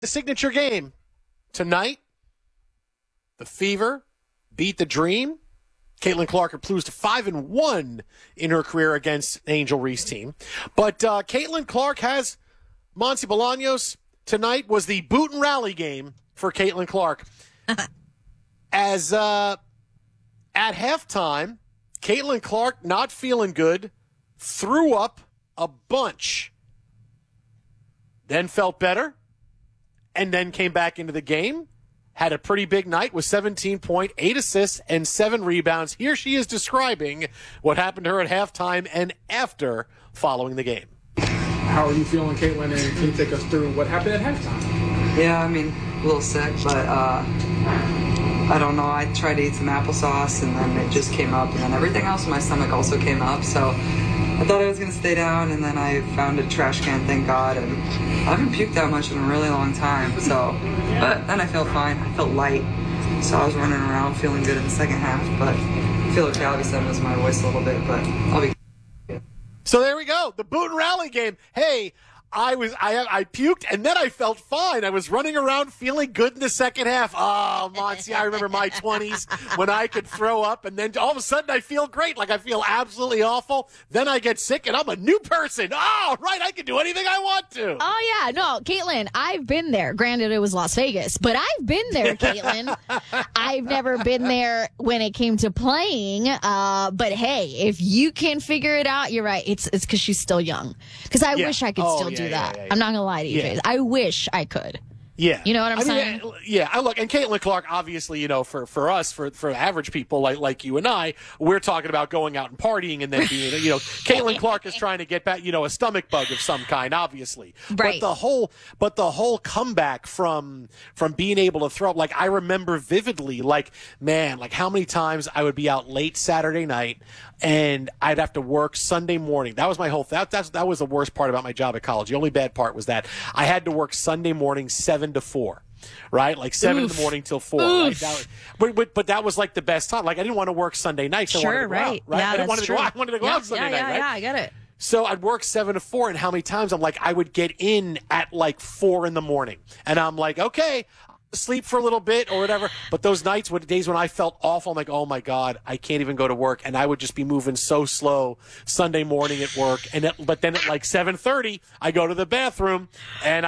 The signature game tonight, the Fever beat the Dream. Caitlin Clark improves to 5-1 in her career against Angel Reese team. But Caitlin Clark has Monty Bolaños. Tonight was the boot and rally game for Caitlin Clark. As at halftime, Caitlin Clark, not feeling good, threw up a bunch. Then felt better, and then came back into the game. Had a pretty big night with 17 points, 8 assists, and 7 rebounds. Here she is describing what happened to her at halftime and after following the game. How are you feeling, Caitlin, and can you take us through what happened at halftime? Yeah, I mean, a little sick, but I don't know. I tried to eat some applesauce, and then it just came up, and then everything else in my stomach also came up, so I thought I was going to stay down, and then I found a trash can, thank God, and I haven't puked that much in a really long time, so, but then I felt fine. I felt light, so I was running around feeling good in the second half, but I feel okay. Obviously, I missed my voice a little bit, but I'll be good. So there we go, the boot and rally game. Hey, I puked, and then I felt fine. I was running around feeling good in the second half. Oh, Monty, I remember my 20s when I could throw up, and then all of a sudden I feel great, like I feel absolutely awful. Then I get sick, and I'm a new person. Oh, right, I can do anything I want to. Oh, yeah, no, Caitlin, I've been there. Granted, it was Las Vegas, but I've been there, Caitlin. I've never been there when it came to playing, but hey, if you can figure it out, you're right. It's because she's still young. Because I wish I could still do that. I'm not going to lie to you, Jace. I wish I could. Yeah. You know what I'm saying? I look, and Caitlin Clark, obviously, for us, for average people like you and I, we're talking about going out and partying and then being, Caitlin Clark is trying to get back, a stomach bug of some kind, obviously. Right. But the whole comeback from being able to throw up, like, I remember vividly, like how many times I would be out late Saturday night and I'd have to work Sunday morning. That was my whole that was the worst part about my job at college. The only bad part was that I had to work Sunday morning 7 to 4, right? Like 7 in the morning till 4. Right? But that was like the best time. Like I didn't want to work Sunday nights. I wanted to go out, right? Yeah, I wanted true. I wanted to go out Sunday night, right? Yeah, I get it. So I'd work 7 to 4, and how many times I'm like, I would get in at like 4 in the morning, and I'm like, okay, sleep for a little bit or whatever. But those days when I felt awful, I'm like, oh my God, I can't even go to work. And I would just be moving so slow Sunday morning at work. But then at like 7:30, I go to the bathroom and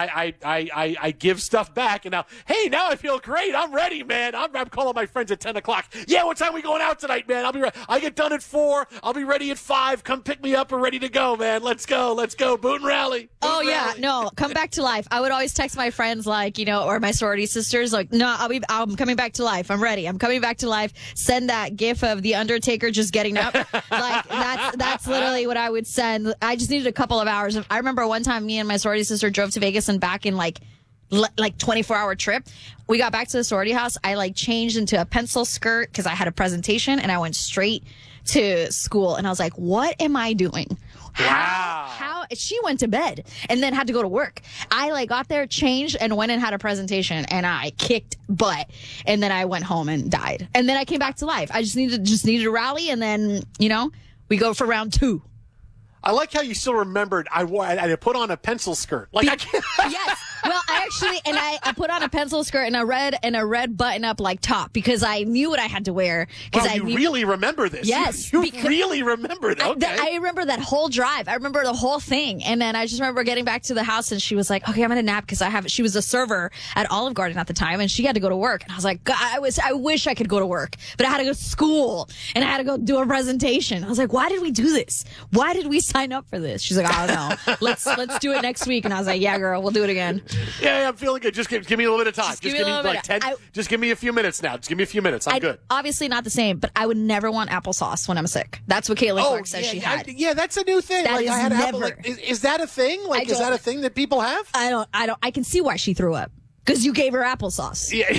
I give stuff back. And now I feel great. I'm ready, man. I'm calling my friends at 10 o'clock. Yeah, what time are we going out tonight, man? I'll be ready. I get done at 4. I'll be ready at 5. Come pick me up. We're ready to go, man. Let's go. Boot and rally. No, come back to life. I would always text my friends or my sorority sisters like, no, I'm coming back to life. I'm ready. I'm coming back to life. Send that gif of the Undertaker just getting up. Like that's literally what I would send. I just needed a couple of hours. I remember one time me and my sorority sister drove to Vegas and back in like 24-hour trip. We got back to the sorority house. I changed into a pencil skirt because I had a presentation and I went straight to school. And I was like, what am I doing? Wow. How she went to bed and then had to go to work. I got there, changed, and went and had a presentation, and I kicked butt. And then I went home and died. And then I came back to life. I just needed to rally, and then we go for round 2. I like how you still remembered. I put on a pencil skirt. I can't. Yes. Well, I put on a pencil skirt and a red button up top because I knew what I had to wear. Really remember this? Yes. You really remember that? Okay. I remember that whole drive. I remember the whole thing. And then I just remember getting back to the house and she was like, okay, I'm going to nap because she was a server at Olive Garden at the time and she had to go to work. And I was like, God, I wish I could go to work, but I had to go to school and I had to go do a presentation. I was like, why did we do this? Why did we sign up for this? She's like, I don't know. Let's do it next week. And I was like, yeah, girl, we'll do it again. Yeah, I'm feeling good. Just give me a little bit of time. Just give me 10. Just give me a few minutes now. Just give me a few minutes. I'm good. Obviously not the same, but I would never want applesauce when I'm sick. That's what Caitlin Clark says she had. That's a new thing. That is I had never. Is that a thing? Is that a thing that people have? I don't. I can see why she threw up because you gave her applesauce. Yeah.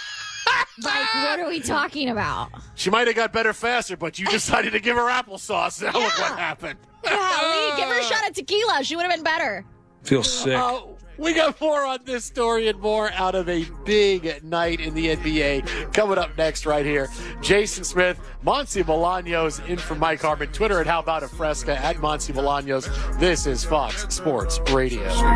What are we talking about? She might have got better faster, but you decided to give her applesauce. Now look what happened. Golly, give her a shot of tequila. She would have been better. Feel sick. We got more on this story and more out of a big night in the NBA coming up next right here. Jason Smith, Monty Bolaños in for Mike Harmon. Twitter at How About a Fresca at Monty Bolaños. This is Fox Sports Radio.